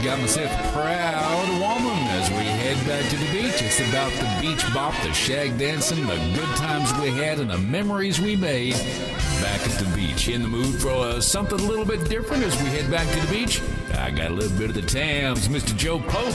got myself a proud woman as we head back to the beach. It's about the beach bop, the shag dancing, the good times we had, and the memories we made back at the beach. In the mood for something a little bit different as we head back to the beach? I got a little bit of the Tams, Mr. Joe Pope.